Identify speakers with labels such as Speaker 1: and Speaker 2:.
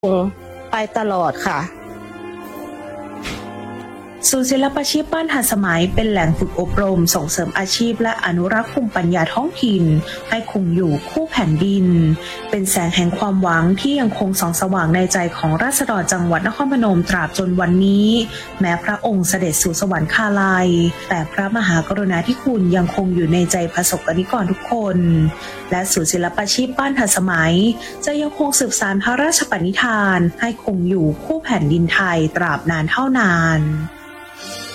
Speaker 1: ไปตลอดค่ะ
Speaker 2: ศูนย์ศิลปาชีพบ้านทันสมัยเป็นแหล่งฝึกอบรมส่งเสริมอาชีพและอนุรักษ์ภูมิปัญญาท้องถิ่นให้คงอยู่คู่แผ่นดินเป็นแสงแห่งความหวังที่ยังคงส่องสว่างในใจของราษฎรจังหวัดนครพนมตราบจนวันนี้แม้พระองค์เสด็จสู่สวรรคาลัยแต่พระมหากรุณาธิคุณยังคงอยู่ในใจประสบกนิกรทุกคนและศูนย์ศิลปาชีพบ้านทันสมัยจะยังคงสืบสานพระราชปณิธานให้คงอยู่คู่แผ่นดินไทยตราบนานเท่านาน